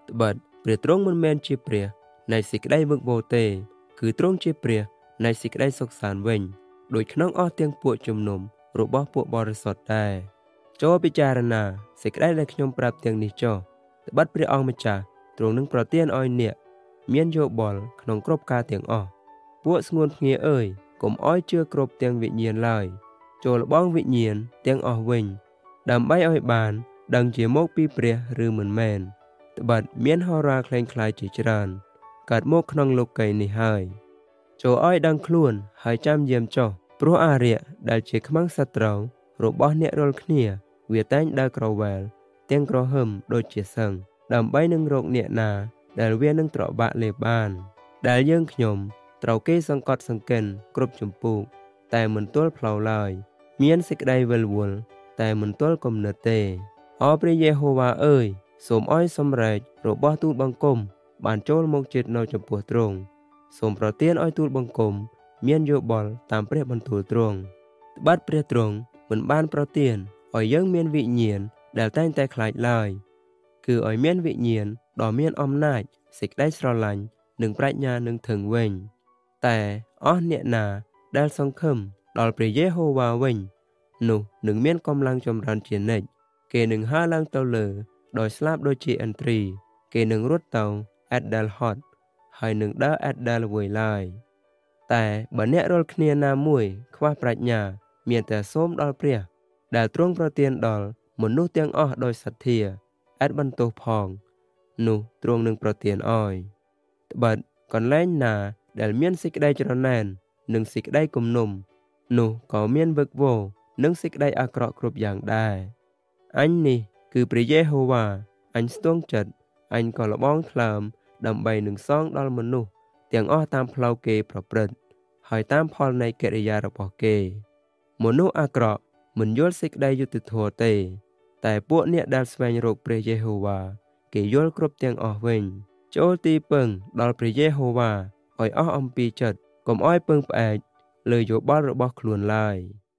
បាត់ព្រះទ្រង់មិនមែនជាព្រះនៃសេចក្តីវឹកវរទេគឺទ្រង់ជាព្រះនៃសេចក្តីសុខសាន្តវិញដោយក្នុងអស់ទាំងពួកជំនុំរបស់ពួកបរិសុទ្ធដែរចូលពិចារណាសេចក្តីដែលខ្ញុំប្រាប់ទាំងនេះចុះត្បិតព្រះអង្គម្ចាស់ទ្រង់នឹងប្រទានឲ្យអ្នកមានយោបល់ក្នុងគ្រប់ការទាំងអស់ពួកស្ងួនភ្ងាអើយកុំឲ្យជឿគ្រប់ទាំងវិញ្ញាណឡើយចូលលបងវិញ្ញាណទាំងអស់វិញដើម្បីឲ្យបានដឹងជាមកពីព្រះឬមិនមែនត្បិតមានហោរាក្លែងក្លាយជាច្រើនកើតមកក្នុងលោកីយ៍នេះហើយចូលឲ្យដឹងខ្លួនហើយចាំយាមចុះព្រោះអារក្សដែលជាខ្មាំងសត្រូវរបស់អ្នករាល់គ្នាវាតែងដើរក្រវ៉ាល់ទាំងក្រហមដូចជាសឹងដើម្បីនឹងរកអ្នកណាដែលវានឹងត្របាក់លេបបានដែលយើងខ្ញុំត្រូវគេសង្កត់សង្កិនគ្រប់ចម្ពោះតែមិនទាល់ផ្លូវឡើយមានសេចក្តីវិលវល់តែមិនទាល់គំនិតទេអោព្រះយេហូវ៉ាអើយសូមឲ្យសម្រេចរបស់ទូលបង្គំបានចូលមកជិតនៅចំពោះទ្រង់សូមប្រទានឲ្យទូលបង្គំមានយោបល់តាមព្រះបន្ទូលទ្រង់ត្បិតព្រះទ្រង់មិនបានប្រទានឲ្យយើងមានវិញ្ញាណដែលតែងតែខ្លាចឡើយគឺឲ្យមានវិញ្ញាណដ៏មានអំណាចសេចក្តីស្រឡាញ់និងប្រាជ្ញានឹងធឹងវិញតែអស់អ្នកណាដែលសង្ឃឹមដល់ព្រះយេហូវ៉ាវិញនោះនឹងមានកម្លាំងចម្រើនជានិច្ចគេនឹងហើរឡើងទៅលើដោយស្លាប់ដូចជាឥន្ទ្រីគេនឹងរត់ទៅអេតដែលហត់ហើយនឹងដើរអេតដែលវយឡើយតែបើអ្នករាល់គ្នាណាមួយខ្វះប្រាជ្ញាមានតែសូមដល់ព្រះដែលទ្រង់ប្រទានដល់មនុស្សទាំងអស់ដោយសទ្ធាអេតបន្ទោសផងនោះទ្រង់នឹងប្រទានឲ្យត្បិតកន្លែងណាដែលមានសេចក្តីច្រណែននិងសេចក្តីគំនុំនោះក៏មានវឹកវរនិងសេចក្តីអាក្រក់គ្រប់យ៉ាងដែរអញនេះគឺព្រះយេហូវ៉ាអញស្ទង់ចិត្តអញក៏លបងថ្លើមដើម្បីនឹងសងដល់មនុស្សទាំងអស់តាមផ្លូវគេប្រព្រឹត្តហើយតាមផលនៃកិរិយារបស់គេមនុស្សអាក្រក់មិនយល់សេចក្តីយុត្តិធម៌ទេតែពួកអ្នកដែលស្វែងរកព្រះយេហូវ៉ាគេយល់គ្រប់ទាំងអស់វិញចូលទីពឹងដល់ព្រះយេហូវ៉ាឲ្យអស់អំពីចិត្តកុំឲ្យពឹងផ្អែកលើយោបល់របស់ខ្លួនឡើយ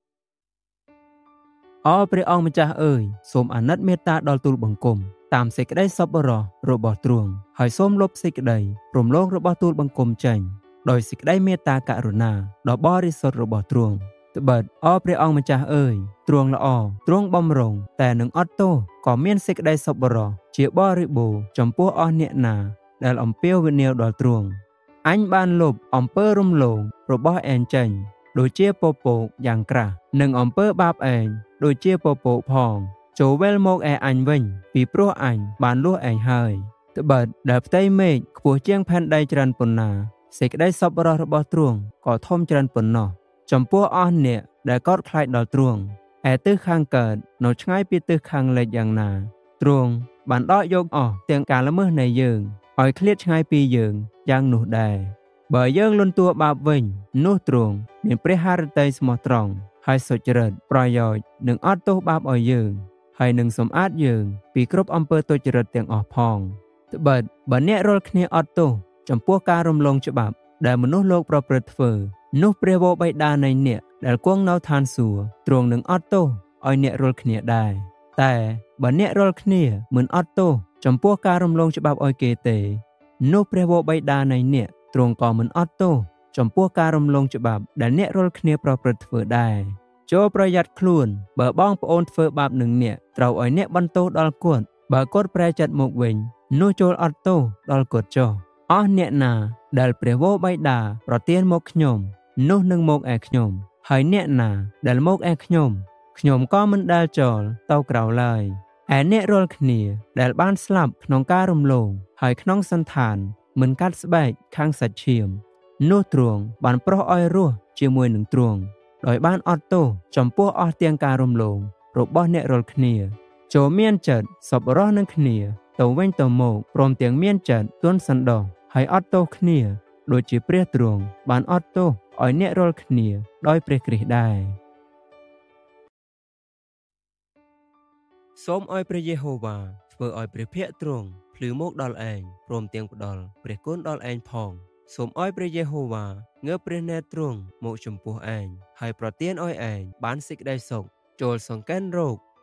អរព្រះអង្គម្ចាស់អើយសូមអាណិតមេត្តាដល់ទូលបង្គំតាមសេចក្តីសប្បុរសរបស់ទ្រង់ហើយសូមលុបសេចក្តីរំលងរបស់ទូលបង្គំចេញដោយសេចក្តីមេត្តាករុណាដ៏បរិសុទ្ធរបស់ទ្រង់ត្បិតអរព្រះអង្គម្ចាស់អើយទ្រង់ល្អទ្រង់បំរុងតែនឹងអត់ទោសក៏មានសេចក្តីសប្បុរសជាបរិបូរណ៍ចំពោះអស់អ្នកណាដែលអំពាវនាវដល់ទ្រង់អញបានលុបអំពើរំលងរបស់ឯងចេញដូចជាពពកយ៉ាងក្រាស់និងអំពើបាបឯងដូចជាពពកផងចូលវិលមកឯអញវិញពីព្រោះអញបានលួសឯងហើយត្បិតដែលផ្ទៃមេឃខ្ពស់ជាងផែនដីច្រើនប៉ុណ្ណាសេចក្តីសប្បុរសរបស់ទ្រង់ក៏ធំច្រើនប៉ុណ្ណោះចំពោះអស់អ្នកដែលកោតខ្លាចដល់ទ្រង់ឯទិសខាងកើតនៅឆ្ងាយពីទិសខាងលិចយ៉ាងណាទ្រង់បានដកយកអស់ទាំងការល្មើសនៃយើងឲ្យឃ្លាតឆ្ងាយពីយើងយ៉ាងនោះដែរបើយើងលន់តួបាបវិញនោះទ្រង់មានព្រះハរតីស្មោះត្រង់ហើយសុចរិតប្រយោជន៍នឹងអត់ទោសបាបឲ្យយើងហើយនឹងសម្អាតយើងពីគ្រប់អំពើទុច្ចរិតទាំងអស់ផងត្បិតបើអ្នករាល់គ្នាអត់ទោសចំពោះការរំលងច្បាប់ដែលមនុស្សលោកប្រព្រឹត្តធ្វើនោះព្រះវរបិតានៃអ្នកដែលគង់នៅឋានសួគ៌ទ្រង់នឹងអត់ទោសឲ្យអ្នករាល់គ្នាដែរតែបើអ្នករាល់គ្នាមិនអត់ទោសចំពោះការរំលងច្បាប់ឲ្យគេទេនោះព្រះវរបិតានៃអ្នកទ្រង់ក៏មិនអត់ទោសចំពោះការរំលងច្បាប់ដែលអ្នករាល់គ្នាប្រព្រឹត្តធ្វើដែរចូលប្រយ័ត្នខ្លួនបើបងប្អូនធ្វើបាបនឹងអ្នកត្រូវឲ្យអ្នកបន្ទោសដល់គាត់បើគាត់ប្រែចិត្តមកវិញនោះចូលអត់ទោសដល់គាត់ចុះអស់អ្នកណាដែលព្រះវរបិតាប្រទានមកខ្ញុំនោះនឹងមកឯខ្ញុំហើយអ្នកណាដែលមកឯខ្ញុំក៏មិនដែលចូលទៅក្រៅឡើយឯអ្នករាល់គ្នាដែលបានស្លាប់ក្នុងការរំលងហើយក្នុងសន្តានមិនកាត់ស្បែកខាងសាច់ឈាមនោះទ្រង់បានប្រោសឲ្យរស់ជាមួយនឹងទ្រង់ដោយបានអត់ទោសចំពោះអស់ទាំងការរំលងរបស់អ្នករាល់គ្នាចូលមានចិត្តសប្បុរសនឹងគ្នាទៅវិញទៅមកព្រមទាំងមានចិត្តទន់សន្តោសហើយអត់ទោសគ្នាដូចជាព្រះទ្រង់បានអត់ទោសឲ្យអ្នករាល់គ្នាដោយព្រះគ្រីស្ទដែរសូមឲ្យព្រះយេហូវ៉ាធ្វើឲ្យព្រះភ័ក្ត្រទ្រង់ភ្លឺមកដល់ឯងព្រមទាំងផ្ដល់ព្រះគុណដល់ឯងផងសូមឲ្យព្រះយេហូវ៉ាងើបព្រះនេត្រទ្រង់មកចំពោះឯងហើយប្រទានឲ្យឯងបានសេចក្តីសុខចូលសង្កេនរោគ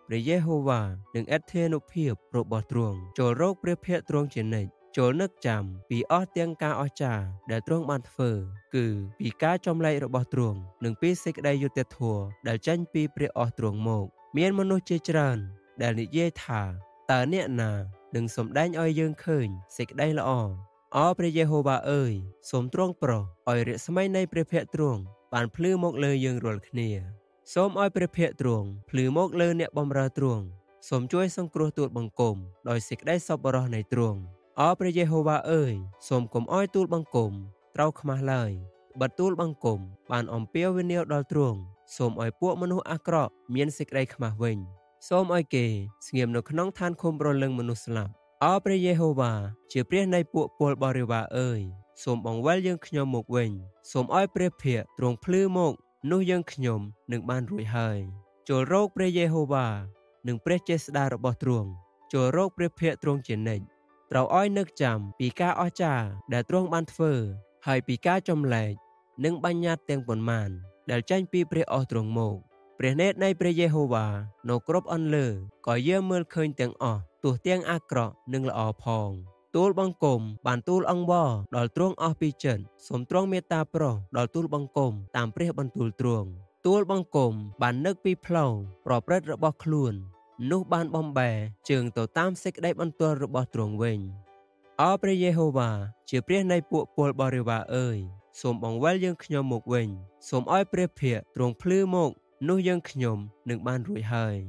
ព្រះយេហូវ៉ានឹងអធិនុភាពរបស់ទ្រង់ចូលរកព្រះភ័ក្ត្រទ្រង់ជានិច្ចចូលនឹកចាំពីអស់ទាំងការអស្ចារ្យដែលទ្រង់បានធ្វើគឺពីការចំលែករបស់ទ្រង់និងពីសេចក្តីយុត្តិធម៌ដែលចេញពីព្រះអស់ទ្រង់មកមានមនុស្សជាច្រើនដែលនិយាយថាតើអ្នកណានឹងសម្ដែងឲ្យយើងឃើញសេចក្តីល្អអោព្រះយេហូវ៉ាអើយសូមទ្រង់ប្រោសឲ្យរស្មីនៃព្រះភ័ក្ត្រទ្រង់បានភ្លឺមកលើយើងរាល់គ្នាសូមឲ្យព្រះភ័ក្ត្រទ្រង់ភ្លឺមកលើអ្នកបម្រើទ្រង់សូមជួយសង្គ្រោះទូលបង្គំដោយសេចក្តីសប្បុរសនៃទ្រង់អោព្រះយេហូវ៉ាអើយសូមកុំឲ្យទូលបង្គំត្រូវខ្មាស់ឡើយបិទទូលបង្គំបានអំពាវនាវដល់ទ្រង់សូមឲ្យពួកមនុស្សអាក្រក់មានសេចក្តីខ្មាស់វិញសូមឲ្យគេស្ងៀមនៅក្នុងឋានឃុំរលឹងមនុស្សស្លាប់អោព្រះយេហូវ៉ាជាព្រះនៃពួកពលបរិវារអើយសូមបង្វិលយើងខ្ញុំមកវិញសូមឲ្យព្រះភ័ក្ត្រទ្រង់ភ្លឺមកនោះយើងខ្ញុំនឹងបានរួចហើយចូលរកព្រះយេហូវ៉ានិងព្រះចេស្តារបស់ទ្រង់ចូលរកព្រះភ័ក្ត្រទ្រង់ជានិច្ចត្រូវឲ្យនឹកចាំពីការអស្ចារ្យដែលទ្រង់បានធ្វើហើយពីការចម្លែកនិងបញ្ញត្តិទាំងប៉ុន្មានដែលចេញពីព្រះអស់ទ្រង់មកព្រះនេតនៃព្រះយេហូវ៉ានៅគ្រប់អន្លើក៏យាមមើលឃើញទាំងអស់ទោះទាំងអាក្រក់និងល្អផងទូលបង្គំបានទូលអង្វរដល់ទ្រង់អស់ពីចិត្តសូមទ្រង់មេត្តាប្រោសដល់ទូលបង្គំតាមព្រះបន្ទូលទ្រង់ទូលបង្គំបាននឹកពីផ្លូវប្រព្រឹត្តរបស់ខ្លួននោះបានបំបែជើងទៅតាមសេចក្តីបន្ទាល់របស់ទ្រង់វិញអោព្រះយេហូវ៉ាជាព្រះនៃពួកពលបរិវារអើយសូមបង្វិលយើងខ្ញុំមកវិញសូមឲ្យព្រះភ័ក្ត្រទ្រង់ភ្លឺមកនោះយើងខ្ញុំនឹងបានរួចហើយ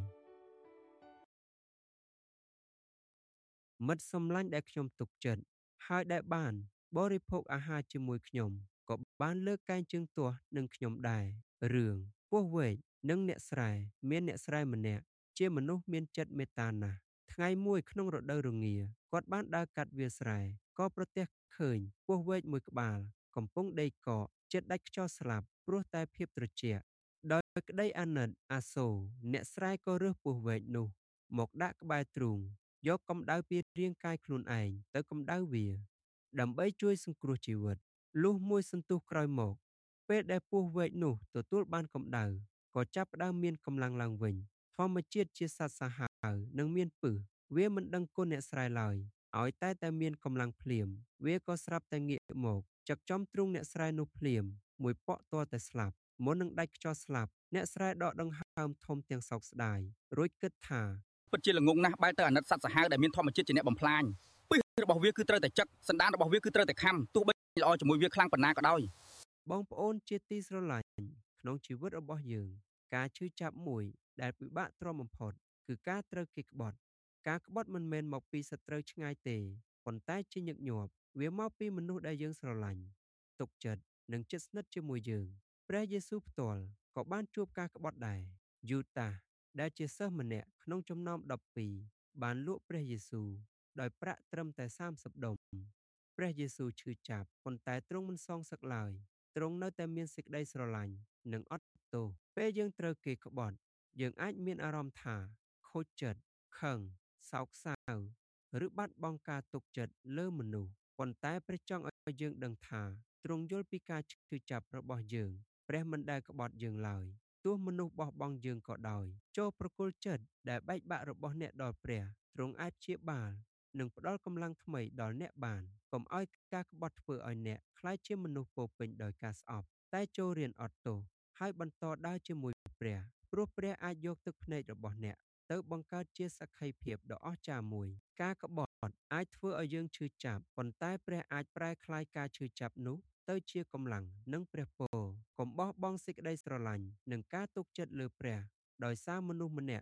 មិត្តសម្លាញ់ដែលខ្ញុំទុកចិត្តហើយដែលបានបរិភោគអាហារជាមួយខ្ញុំក៏បានលើកកែងជើងទាស់នឹងខ្ញុំដែររឿងពស់វែកនិងអ្នកស្រែមានអ្នកស្រែម្នាក់ជាមនុស្សមានចិត្តមេត្តាណាស់ថ្ងៃមួយក្នុងរដូវរងាគាត់បានដើរកាត់វាលស្រែក៏ប្រទះឃើញពស់វែកមួយក្បាលកំពុងដេកកកចិត្តដាច់ខ្យល់ស្លាប់ព្រោះតែភាពត្រជាក់ដោយក្តីអាណិតអាសូរអ្នកស្រែក៏រើសពស់វែកនោះមកដាក់ក្បែរទ្រូងយកកម្ដៅពីរាងកាយខ្លួនឯងទៅកម្ដៅវាដើម្បីជួយសង្គ្រោះជីវិតលុះមួយសន្ទុះក្រោយមកពេលដែលពស់វែកនោះទទួលបានកម្ដៅក៏ចាប់ផ្ដើមមានកម្លាំងឡើងវិញធម្មជាតិជាសត្វសាហាវនិងមានពឹសវាមិនដឹងគុណអ្នកស្រែឡើយឲ្យតែមានកម្លាំងភ្លាមវាក៏ស្រាប់តែងាកមកចឹកចំទ្រូងអ្នកស្រែនោះភ្លាមមួយប៉ក់ទាល់តែស្លាប់មុននឹងដាច់ខ្យល់ស្លាប់អ្នកស្រែដកដង្ហើមធំទាំងសោកស្ដាយរួចគិតថាពិតជាល្ងងណាស់បែរទៅអាណិតសត្វសាហាវដែលមានធម្មជាតិជាអ្នកបំផ្លាញពឹសរបស់វាគឺត្រូវតែចឹកសន្តានរបស់វាគឺត្រូវតែខំទោះបីល្អជាមួយវាខ្លាំងប៉ុណ្ណាក៏ដោយបងប្អូនជាទីស្រឡាញ់ក្នុងជីវិតរបស់យើងការឈឺចាប់មួយដែលពិបាកទ្រាំបំផុតគឺការត្រូវគេក្បត់ការក្បត់មិនមែនមកពីសត្រូវឆ្ងាយទេប៉ុន្តែជាញឹកញាប់វាមកពីមនុស្សដែលយើងស្រឡាញ់ទុកចិត្តនិងជិតស្និទ្ធជាមួយយើងព្រះយេស៊ូវផ្ទាល់ក៏បានជួបការក្បត់ដែរយូតាសដែលជាសិស្សម្នាក់ក្នុងចំណោម12បានលក់ព្រះយេស៊ូវដោយប្រាក់ត្រឹមតែ30ដុំព្រះយេស៊ូវឈឺចាប់ប៉ុន្តែទ្រង់មិនសងសឹកឡើយទ្រង់នៅតែមានសេចក្តីស្រឡាញ់និងអត់ទោសពេលយើងត្រូវគេក្បត់យើងអាចមានអារម្មណ៍ថាខូចចិត្តខឹងសោកសៅឬបាត់បង់ការទុកចិត្តលើមនុស្សប៉ុន្តែព្រះចង់ឲ្យយើងដឹងថាទ្រង់យល់ពីការឈឺចាប់របស់យើងព្រះមិនដែលក្បត់យើងឡើយទោះមនុស្សបោះបង់យើងក៏ដោយចូលប្រគល់ចិត្តដែលបែកបាក់របស់អ្នកដល់ព្រះទ្រង់អាចព្យាបាលនិងផ្ដល់កម្លាំងថ្មីដល់អ្នកបានកុំឲ្យការក្បត់ធ្វើឲ្យអ្នកក្លាយជាមនុស្សពោពេញដោយការស្អប់តែចូលរៀនអត់ទោសហើយបន្តដើរជាមួយព្រះព្រោះព្រះអាចយកទឹកភ្នែករបស់អ្នកទៅបង្កើតជាសក្ខីភាពដ៏អស្ចារ្យមួយការក្បត់អាចធ្វើឲ្យយើងឈឺចាប់ប៉ុន្តែព្រះអាចប្រែក្លាយការឈឺចាប់នោះទៅជាកម្លាំងនិងព្រះពរកុំបោះបង់សេចក្តីស្រឡាញ់និងការទុកចិត្តលើព្រះដោយសារមនុស្សម្នាក់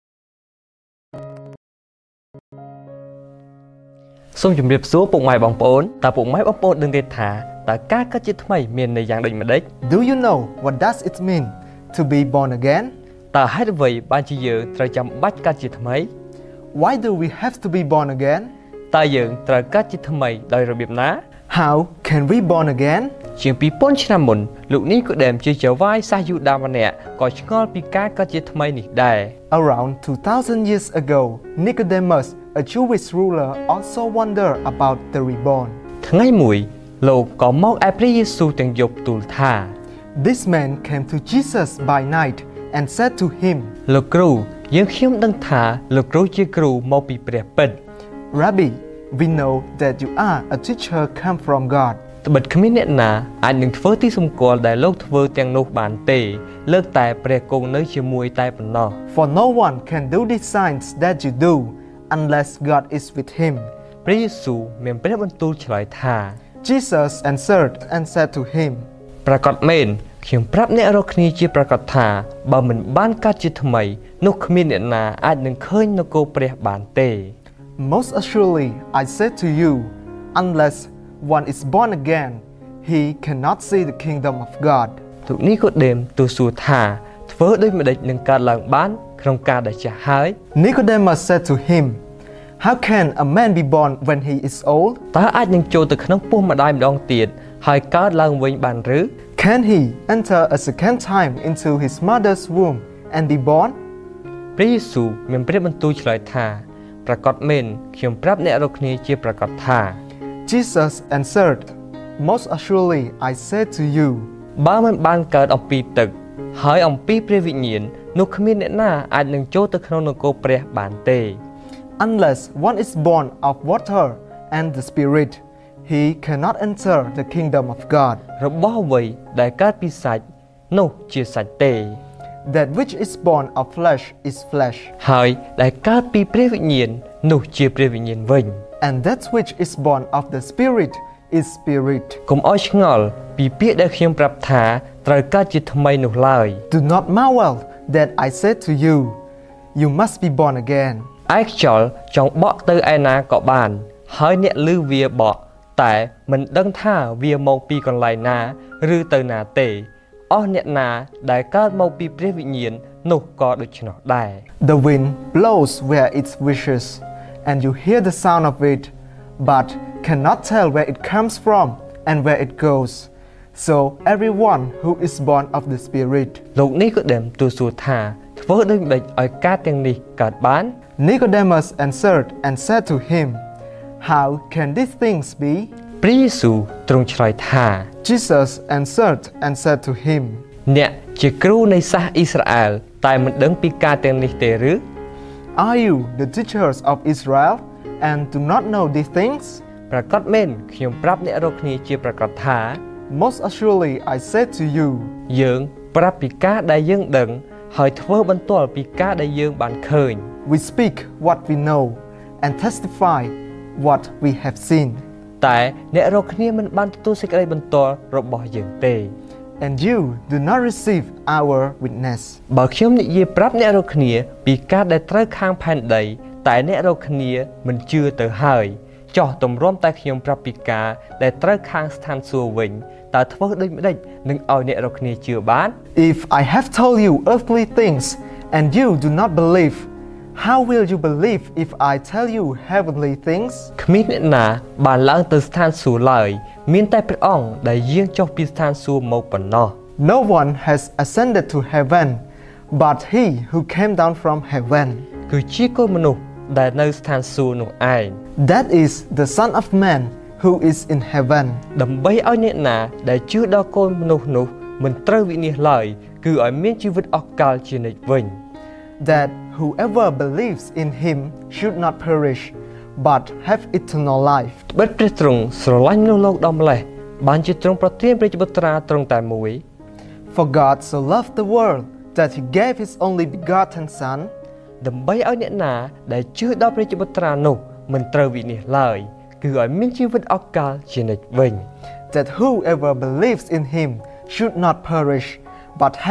សូមជម្រាបសួរពុកម៉ែបងប្អូនតើពុកម៉ែបងប្អូនដឹងទេថាតើការកើតជាថ្មីមានន័យយ៉ាងដូចម្ដេច Do you know what does it mean to be born again តើហេតុអ្វីបានជាយើងត្រូវចាំបាច់កើតជាថ្មី Why do we have to be born again តើយើងត្រូវកើតជាថ្មីដោយរបៀបណា How can we born again ជាង 2000 ឆ្នាំមុនលោកនីកូដេមជាចៅវាយសាសយូដាម្នាក់ក៏ឆ្ងល់ពីការកើតជាថ្មីនេះដែរ Around 2000 years ago Nicodemus a Jewish ruler also wondered about the reborn ថ្ងៃមួយលោកក៏មកឯព្រះយេស៊ូវទាំងយប់ទូលថា This man came to Jesus by night and said to him លោកគ្រូយើងខ្ញុំដឹងថាលោកគ្រូជាគ្រូមកពីព្រះពិត Rabbi, we know that you are a teacher come from God. ត្បិតគ្មានអ្នកណាអាចនឹងធ្វើទីសម្គាល់ដែលលោកធ្វើទាំងនោះបានទេលើកតែព្រះគង់នៅជាមួយតែប៉ុណ្ណោះ For no one can do these signs that you do unless God is with him. ព្រះយេស៊ូវមានព្រះបន្ទូលឆ្លើយថា Jesus answered and said to him, ប្រកាសមែនខ្ញុំប្រាប់អ្នករាល់គ្នាជាប្រកាសថាបើមិនបានកើតជាថ្មីនោះគ្មានអ្នកណាអាចនឹងឃើញនគរព្រះបានទេ Most assuredly I say to you, unless one is born again, he cannot see the kingdom of God. ទូកនេះក៏ដេមទូសួរថាធ្វើដូចម្ដេចនឹងកើតឡើងបានក្នុងការដែលចាស់ហើយ Nicodemus said to him, How can a man be born when he is old? តើអាចនឹងចូលទៅក្នុងពោះម្ដាយម្ដងទៀតហើយកើតឡើងវិញបានឬ Can he enter a second time into his mother's womb and be born? ព្រះយេស៊ូវមានព្រះបន្ទូលឆ្លើយថាប្រកាសមែនខ្ញុំប្រាប់អ្នករាល់គ្នាជាប្រកាសថា Jesus answered, Most assuredly I say to you, បើមិនបានកើតអំពីទឹកហើយអំពីព្រះវិញ្ញាណនោះគ្មានអ្នកណាអាចនឹងចូលទៅក្នុងនគរព្រះបានទេ unless one is born of water and the Spirit, he cannot enter the kingdom of God. របស់អ្វីដែលកើតពីសាច់នោះជាសាច់ទេ That which is born of flesh is flesh, ហើយដែលកើតពីព្រះវិញ្ញាណនោះជាព្រះវិញ្ញាណវិញ and that which is born of the Spirit is spirit. កុំឲ្យឆ្ងល់ពីពាក្យដែលខ្ញុំប្រាប់ថាត្រូវកើតជាថ្មីនោះឡើយ Do not marvel that I said to you, you must be born again. ឯខ្យល់ចង់បក់ទៅឯណាក៏បានហើយអ្នកឮវាបក់តែមិនដឹងថាវាមកពីកន្លែងណាឬទៅណាទេអស់អ្នកណាដែលកើតមកពីព្រះវិញ្ញាណនោះក៏ដូច្នោះដែរ The wind blows where it wishes, and you hear the sound of it, but cannot tell where it comes from and where it goes. So everyone who is born of the Spirit. លោកនេះក៏ដេមទូសួរថាធ្វើដូចម្ដេចឲ្យការទាំងនេះកើតបាន Nicodemus answered and said to him, How can these things be? ព្រះយេស៊ូវទ្រង់ឆ្លើយថា Jesus answered and said to him, អ្នកជាគ្រូនៃសាសអ៊ីស្រាអែលតែមិនដឹងពីការទាំងនេះទេឬ Are you the teachers of Israel and do not know these things? ប្រកាសមែនខ្ញុំប្រាប់អ្នករាល់គ្នាជាប្រកាសថា Most assuredly I say to you, យើងប្រាប់ពីការដែលយើងដឹងហើយធ្វើបន្ទាល់ពីការដែលយើងបានឃើញ we speak what we know and testify what we have seen. តែអ្នករាល់គ្នាមិនបានទទួលសេចក្តីបន្ទាល់របស់យើងទេ And you do not receive our witness. បើខ្ញុំនិយាយប្រាប់អ្នករាល់គ្នាពីការដែលត្រូវខាងផែនដីតែអ្នករាល់គ្នាមិនជឿទៅហើយចោះទម្រាំតែខ្ញុំប្រាប់ពីការដែលត្រូវខាងស្ថានសួគ៌វិញតើធ្វើដូចម្ដេចនឹងឲ្យអ្នករាល់គ្នាជឿបាន If I have told you earthly things and you do not believe, how will you believe if I tell you heavenly things? គ្មានអ្នកណាបានឡើងទៅស្ថានសួគ៌ឡើយមានតែព្រះអង្គដែលយាងចុះពីស្ថានសួគ៌មកប៉ុណ្ណោះ No one has ascended to heaven but he who came down from heaven. គឺជាកូនមនុស្សដែលនៅស្ថានសួគ៌នោះឯង That is the Son of Man who is in heaven. ដើម្បីឲ្យអ្នកណាដែលជឿដល់កូនមនុស្សនោះមិនត្រូវវិនាសឡើយគឺឲ្យមានជីវិតអស់កលជានិច្ចវិញ That whoever believes in him should not perish but have eternal life. ត្បិតព្រះទ្រង់ស្រឡាញ់មនុស្សលោកដល់ម្លេះបានជាទ្រង់ប្រទានព្រះបុត្រាទ្រង់តែមួយ For God so loved the world that he gave his only begotten Son, ដើម្បីឲ្យអ្នកណាដែលជឿដល់ព្រះបុត្រានោះមិនត្រូវវិនាសឡើយគឺឲ្យមានជីវិតអស់កលជានិច្ចវិញ that whoever believes in him should not perish but